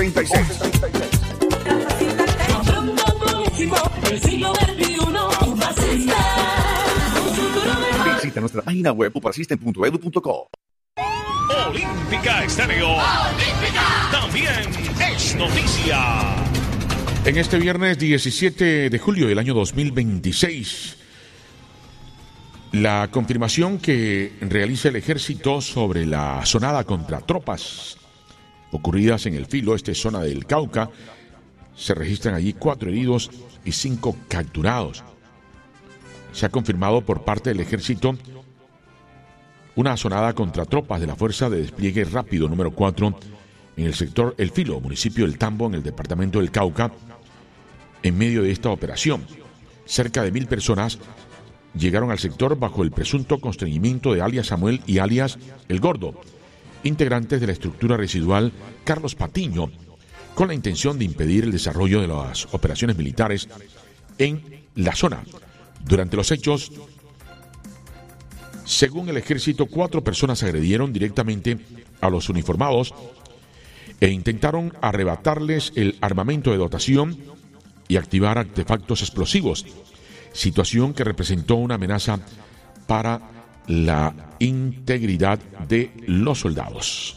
1136. Visita nuestra página web uprasystem.edu.co. Olímpica Estéreo. También es noticia. En este viernes 17 de julio del año 2026, la confirmación que realiza el ejército sobre la sonada contra tropas ocurridas en el Filo, zona del Cauca, se registran allí 4 heridos y 5 capturados. Se ha confirmado por parte del ejército una sonada contra tropas de la Fuerza de Despliegue Rápido número 4 en el sector El Filo, municipio del Tambo, en el departamento del Cauca. En medio de esta operación, cerca de 1,000 personas llegaron al sector bajo el presunto constreñimiento de alias Samuel y alias El Gordo, integrantes de la estructura residual Carlos Patiño, con la intención de impedir el desarrollo de las operaciones militares en la zona. Durante los hechos, según el ejército, 4 personas agredieron directamente a los uniformados e intentaron arrebatarles el armamento de dotación y activar artefactos explosivos, situación que representó una amenaza para la integridad de los soldados.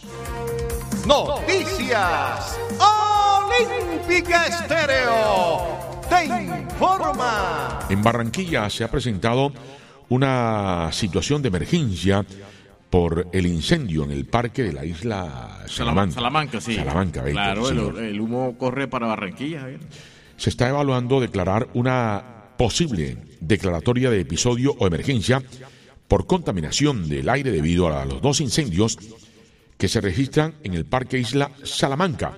Noticias Olímpica Estéreo te informa. En Barranquilla se ha presentado una situación de emergencia por el incendio en el parque de la isla Salamanca. Salamanca, sí. Salamanca, claro, el humo corre para Barranquilla. Se está evaluando declarar una posible declaratoria de episodio o emergencia por contaminación del aire debido a los 2 incendios que se registran en el Parque Isla Salamanca.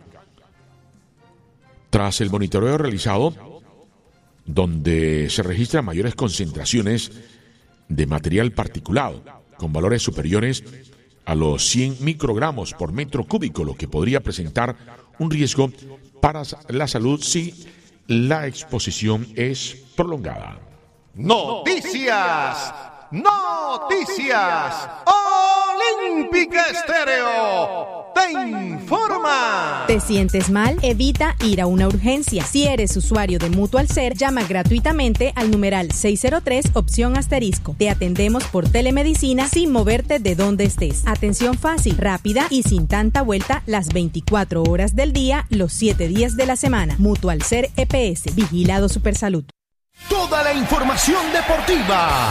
Tras el monitoreo realizado, donde se registran mayores concentraciones de material particulado con valores superiores a los 100 microgramos por metro cúbico, lo que podría presentar un riesgo para la salud si la exposición es prolongada. Noticias Olímpica Estéreo te informa. ¿Te sientes mal? Evita ir a una urgencia. Si eres usuario de Mutual Ser, llama gratuitamente al numeral 603 opción asterisco. Te atendemos por telemedicina sin moverte de donde estés. Atención fácil, rápida y sin tanta vuelta las 24 horas del día, los 7 días de la semana. Mutual Ser EPS, Vigilado Supersalud. Toda la información deportiva.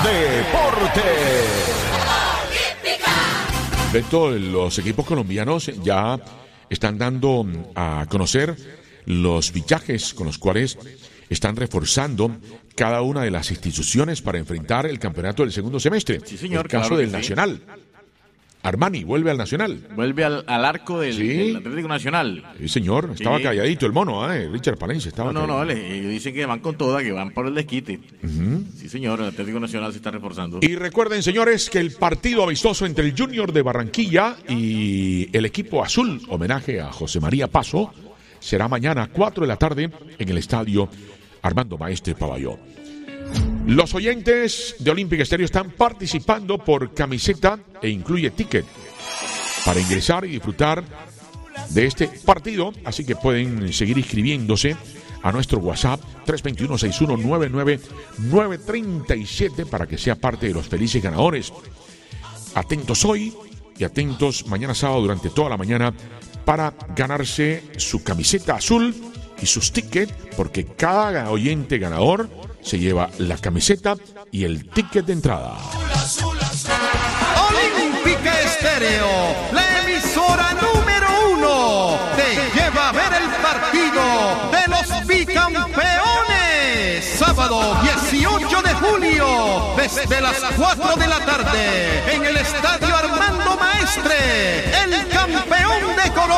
Beto, los equipos colombianos ya están dando a conocer los fichajes con los cuales están reforzando cada una de las instituciones para enfrentar el campeonato del segundo semestre. Sí, señor. El caso claro del Nacional. Armani vuelve al Nacional. Vuelve al arco del Atlético Nacional. Sí, señor. Estaba calladito el mono, Richard Palencia estaba No, dicen que van con toda, que van por el desquite. Uh-huh. Sí, señor, el Atlético Nacional se está reforzando. Y recuerden, señores, que el partido amistoso entre el Junior de Barranquilla y el equipo azul, homenaje a José María Paso, será mañana a 4 de la tarde en el estadio Armando Maestre Pavalló. Los oyentes de Olímpica Estéreo están participando por camiseta e incluye ticket para ingresar y disfrutar de este partido, así que pueden seguir inscribiéndose a nuestro WhatsApp 321-6199-937 para que sea parte de los felices ganadores. Atentos hoy y atentos mañana sábado durante toda la mañana para ganarse su camiseta azul y sus tickets, porque cada oyente ganador se lleva la camiseta y el ticket de entrada. Olímpica Estéreo, la emisora número 1, te lleva a ver el partido de los bicampeones. Sábado 18 de julio, desde las 4 de la tarde, en el estadio Armando Maestre, el campeón de Colombia.